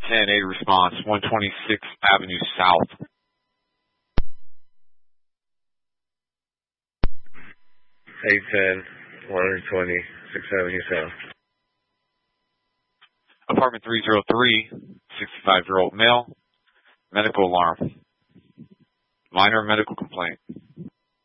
10-8 response, 126th Avenue South. 810, 120, 6th Avenue South. Apartment 303, 65-year-old male, medical alarm. Minor medical complaint.